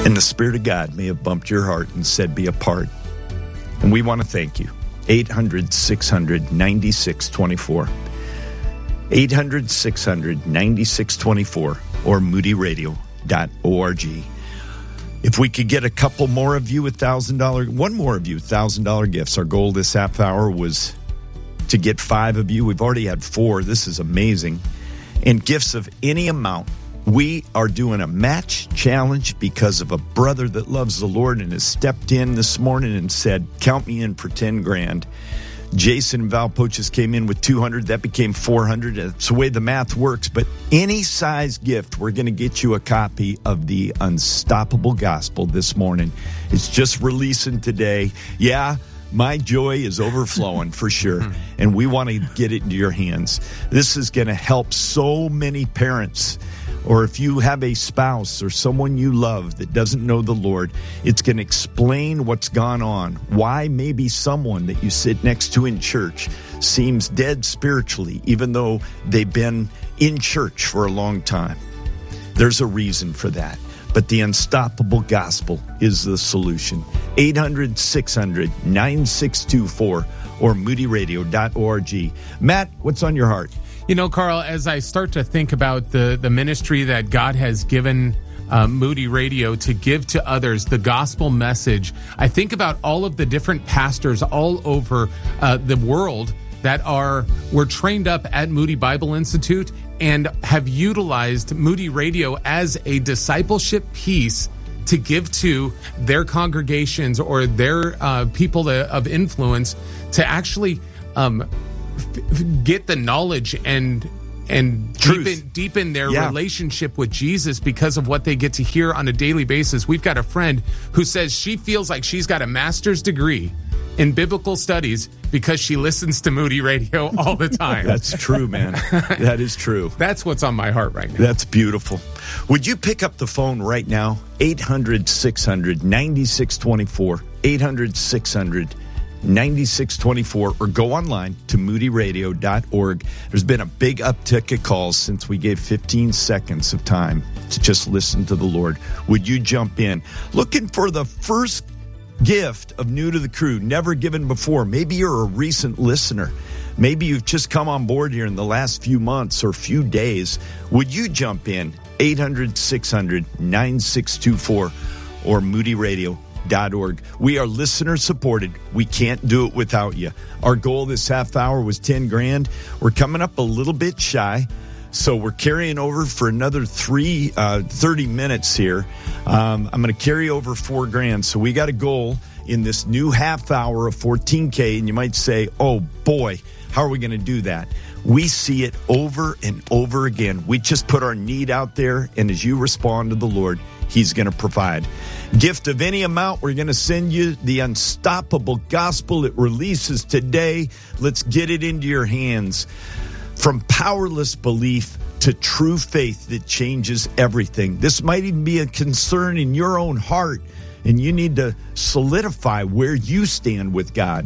And the Spirit of God may have bumped your heart and said, be a part. And we want to thank you. 800-600-9624. 800-600-9624 or moodyradio.org. If we could get a couple more of you one more of you $1,000 gifts. Our goal this half hour was to get 5 of you. We've already had 4. This is amazing. And gifts of any amount. We are doing a match challenge because of a brother that loves the Lord and has stepped in this morning and said, count me in for 10 grand. Jason and Val Poches came in with 200. That became 400. That's the way the math works. But any size gift, we're going to get you a copy of the Unstoppable Gospel this morning. It's just releasing today. Yeah, my joy is overflowing for sure. And we want to get it into your hands. This is going to help so many parents. Or if you have a spouse or someone you love that doesn't know the Lord, it's going to explain what's gone on. Why maybe someone that you sit next to in church seems dead spiritually, even though they've been in church for a long time. There's a reason for that. But the Unstoppable Gospel is the solution. 800-600-9624 or moodyradio.org. Matt, what's on your heart? You know, Carl, as I start to think about the ministry that God has given Moody Radio to give to others, the gospel message, I think about all of the different pastors all over the world that were trained up at Moody Bible Institute and have utilized Moody Radio as a discipleship piece to give to their congregations or their people of influence to actually get the knowledge and deepen their relationship with Jesus because of what they get to hear on a daily basis. We've got a friend who says she feels like she's got a master's degree in biblical studies because she listens to Moody Radio all the time. That's true, man. That is true. That's what's on my heart right now. That's beautiful. Would you pick up the phone right now? 800-600-9624. 800-600-9624 or go online to moodyradio.org. There's been a big uptick of calls since we gave 15 seconds of time to just listen to the Lord. Would you jump in? Looking for the first gift of New to the Crew, never given before. Maybe you're a recent listener. Maybe you've just come on board here in the last few months or few days. Would you jump in? 800-600-9624 or moodyradio.org. We are listener supported. We can't do it without you. Our goal this half hour was 10 grand. We're coming up a little bit shy, so we're carrying over for another 30 minutes here. I'm going to carry over 4 grand. So we got a goal in this new half hour of 14K. And you might say, oh boy, how are we going to do that? We see it over and over again. We just put our need out there. And as you respond to the Lord, He's going to provide. Gift of any amount, we're going to send you the Unstoppable Gospel. It releases today. Let's get it into your hands. From powerless belief to true faith that changes everything. This might even be a concern in your own heart, and you need to solidify where you stand with God.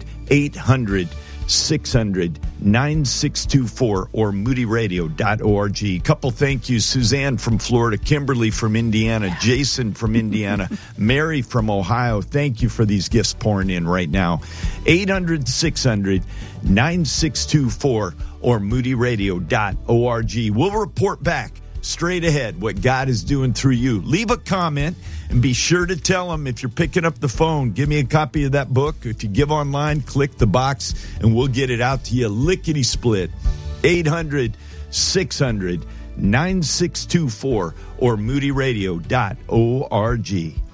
800-600-9624 or moodyradio.org. Couple thank yous. Suzanne from Florida, Kimberly from Indiana, Jason from Indiana, Mary from Ohio. Thank you for these gifts pouring in right now. 800-600-9624 or moodyradio.org. We'll report back straight ahead what God is doing through you. Leave a comment and be sure to tell them if you're picking up the phone, give me a copy of that book. If you give online, click the box and we'll get it out to you lickety split. 800-600-9624 or moodyradio.org.